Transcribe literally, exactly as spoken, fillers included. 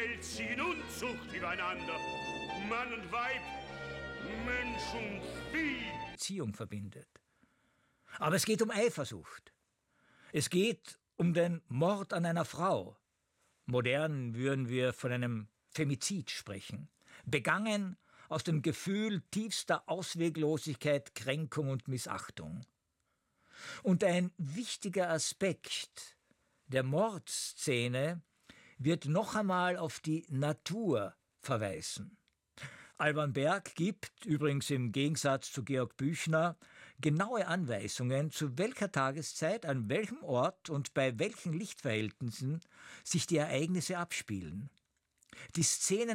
Welt ziehen Unzucht übereinander. Mann und Weib, Mensch und Vieh. Beziehung verbindet. Aber es geht um Eifersucht. Es geht um den Mord an einer Frau. Modern würden wir von einem Femizid sprechen. Begangen aus dem Gefühl tiefster Ausweglosigkeit, Kränkung und Missachtung. Und ein wichtiger Aspekt der Mordszene wird noch einmal auf die Natur verweisen. Alban Berg gibt, übrigens im Gegensatz zu Georg Büchner, genaue Anweisungen, zu welcher Tageszeit, an welchem Ort und bei welchen Lichtverhältnissen sich die Ereignisse abspielen. Die Szenen